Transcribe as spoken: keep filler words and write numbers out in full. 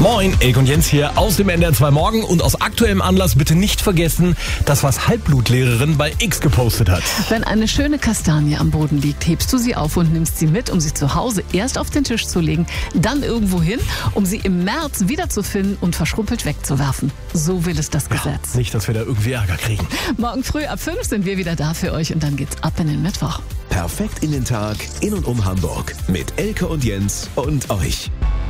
Moin, Elke und Jens hier aus dem N D R zwei Morgen und aus aktuellem Anlass bitte nicht vergessen, das was Halbblutlehrerin bei X gepostet hat. Wenn eine schöne Kastanie am Boden liegt, hebst du sie auf und nimmst sie mit, um sie zu Hause erst auf den Tisch zu legen, dann irgendwo hin, um sie im März wiederzufinden und verschrumpelt wegzuwerfen. So will es das Gesetz. Ja, nicht, dass wir da irgendwie Ärger kriegen. Morgen früh ab fünf sind wir wieder da für euch und dann geht's ab in den Mittwoch. Perfekt in den Tag, in und um Hamburg. Mit Elke und Jens und euch.